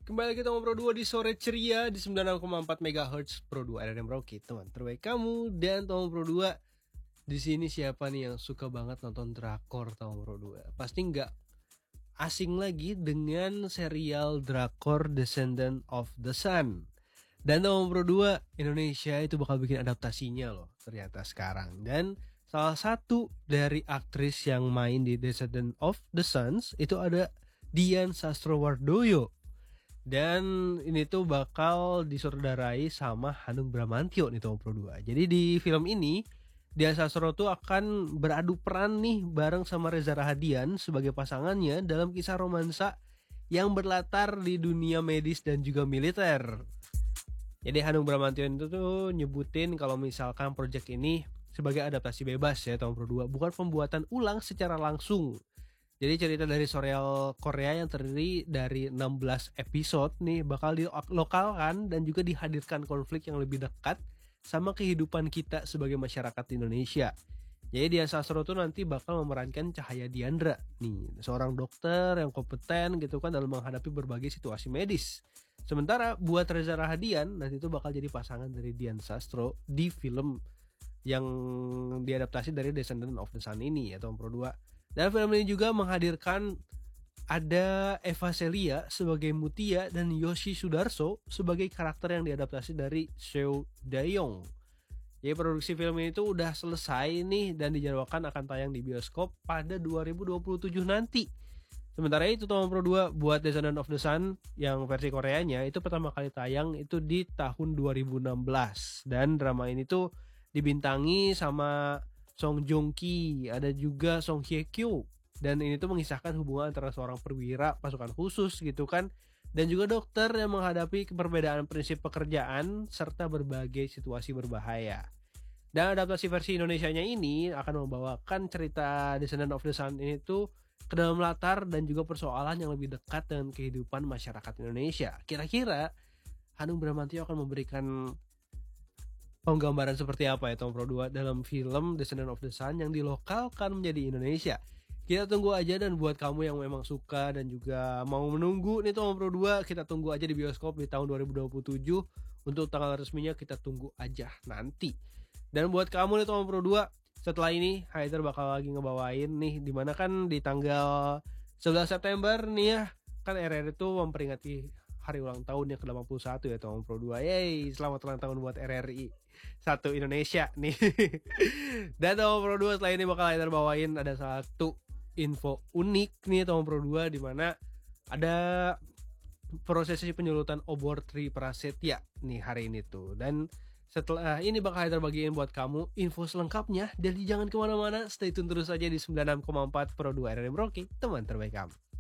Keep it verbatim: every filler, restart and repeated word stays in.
Kembali kita ngobrol dua di sore ceria di sembilan puluh enam koma empat megahertz Pro dua R R M Rocky, teman terbaik kamu. Dan Tom Pro dua di sini siapa nih yang suka banget nonton drakor Tom Pro dua? Pasti nggak asing lagi dengan serial drakor Descendant of the Sun. Dan Tom Pro dua Indonesia itu bakal bikin adaptasinya loh ternyata sekarang. Dan salah satu dari aktris yang main di Descendant of the Suns itu ada Dian Sastrowardoyo. Dan ini tuh bakal disutradarai sama Hanung Bramantyo nih Tom Pro dua. Jadi di film ini Dian Sastro tuh akan beradu peran nih bareng sama Reza Rahadian sebagai pasangannya dalam kisah romansa yang berlatar di dunia medis dan juga militer. Jadi Hanung Bramantyo itu tuh nyebutin kalau misalkan proyek ini sebagai adaptasi bebas ya Tom Pro dua, bukan pembuatan ulang secara langsung. Jadi cerita dari serial Korea yang terdiri dari enam belas episode nih bakal dilokalkan dan juga dihadirkan konflik yang lebih dekat sama kehidupan kita sebagai masyarakat Indonesia. Jadi Dian Sastro tuh nanti bakal memerankan Cahaya Diandra nih, seorang dokter yang kompeten gitu kan dalam menghadapi berbagai situasi medis. Sementara buat Reza Rahadian nanti tuh bakal jadi pasangan dari Dian Sastro di film yang diadaptasi dari Descendant of the Sun ini ya Tom Pro dua. Dan film ini juga menghadirkan ada Eva Celia sebagai Mutia dan Yoshi Sudarso sebagai karakter yang diadaptasi dari Seo Dae-yong. Jadi produksi film ini tuh udah selesai nih dan dijadwalkan akan tayang di bioskop pada dua ribu dua puluh tujuh nanti. Sementara itu Tom Pro dua buat Descendant of the Sun yang versi Koreanya itu pertama kali tayang itu di tahun dua ribu enam belas. Dan drama ini tuh dibintangi sama Song Joong Ki, ada juga Song Hye Kyo. Dan ini tuh mengisahkan hubungan antara seorang perwira pasukan khusus gitu kan, dan juga dokter yang menghadapi perbedaan prinsip pekerjaan serta berbagai situasi berbahaya. Dan adaptasi versi Indonesianya ini akan membawakan cerita Descendant of the Sun ini tuh ke dalam latar dan juga persoalan yang lebih dekat dengan kehidupan masyarakat Indonesia. Kira-kira Hanung Bramantyo akan memberikan penggambaran seperti apa ya Tom Pro dua dalam film Descendant of the Sun yang dilokalkan menjadi Indonesia. Kita tunggu aja, dan buat kamu yang memang suka dan juga mau menunggu nih Tom Pro dua, kita tunggu aja di bioskop di tahun dua ribu dua puluh tujuh. Untuk tanggal resminya kita tunggu aja nanti. Dan buat kamu nih Tom Pro dua, setelah ini Haider bakal lagi ngebawain nih, dimana kan di tanggal sebelas September nih ya, kan R R itu memperingati hari ulang tahun yang ke delapan puluh satu ya Tom Pro dua. Yeay, selamat ulang tahun buat R R I satu Indonesia nih. Dan Tom Pro dua setelah ini bakal Haider bawain ada satu info unik nih Tom Pro dua, di mana ada prosesi penyulutan obor Tri Prasetya nih hari ini tuh. Dan setelah ini bakal Haider bagiin buat kamu info selengkapnya. Jadi jangan kemana-mana, stay tune terus aja di sembilan puluh enam koma empat Pro dua R R M Rocky, teman terbaik kamu.